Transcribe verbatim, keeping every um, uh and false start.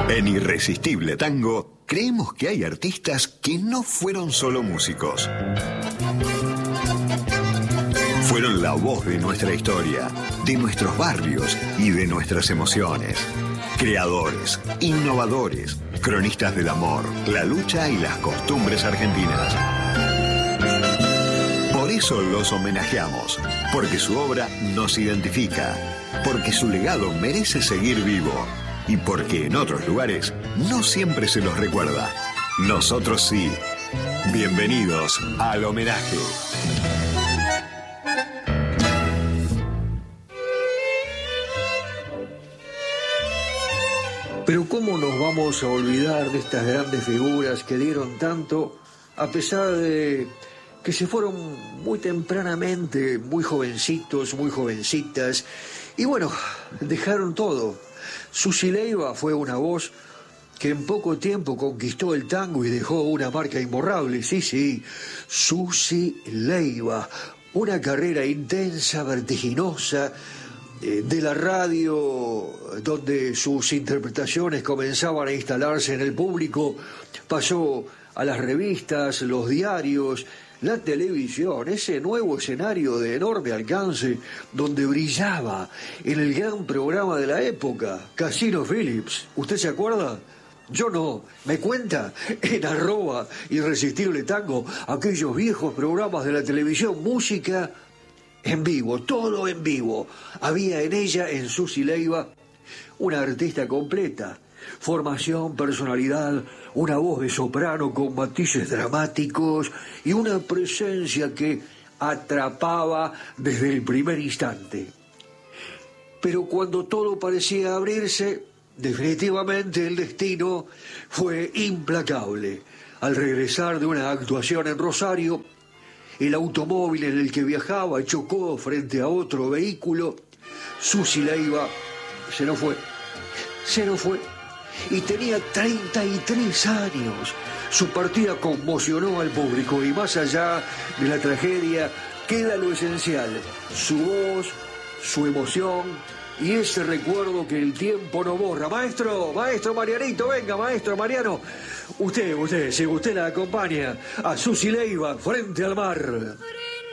En Irresistible Tango, creemos que hay artistas que no fueron solo músicos. Fueron la voz de nuestra historia, de nuestros barrios y de nuestras emociones. Creadores, innovadores, cronistas del amor, la lucha y las costumbres argentinas. Por eso los homenajeamos, porque su obra nos identifica, porque su legado merece seguir vivo y porque en otros lugares no siempre se los recuerda. Nosotros sí. Bienvenidos al homenaje. Pero ¿cómo nos vamos a olvidar de estas grandes figuras que dieron tanto, a pesar de que se fueron muy tempranamente, muy jovencitos, muy jovencitas, y bueno, dejaron todo? Susi Leiva fue una voz que en poco tiempo conquistó el tango y dejó una marca imborrable. Sí, sí, Susi Leiva, una carrera intensa, vertiginosa, de la radio, donde sus interpretaciones comenzaban a instalarse en el público, pasó a las revistas, los diarios, la televisión, ese nuevo escenario de enorme alcance donde brillaba en el gran programa de la época, Casino Phillips. ¿Usted se acuerda? Yo no. ¿Me cuenta? En arroba Irresistible Tango, aquellos viejos programas de la televisión, música en vivo, todo en vivo. Había en ella, en Susi Leiva, una artista completa. Formación, personalidad, una voz de soprano con matices dramáticos y una presencia que atrapaba desde el primer instante. Pero cuando todo parecía abrirse, definitivamente el destino fue implacable. Al regresar de una actuación en Rosario, el automóvil en el que viajaba chocó frente a otro vehículo. Susi Leiva se nos fue, se nos fue. Y tenía treinta y tres años. Su partida conmocionó al público y más allá de la tragedia queda lo esencial: su voz, su emoción y ese recuerdo que el tiempo no borra. Maestro, maestro Marianito, venga, maestro Mariano. Usted, usted, si usted la acompaña a Susi Leiva frente al mar.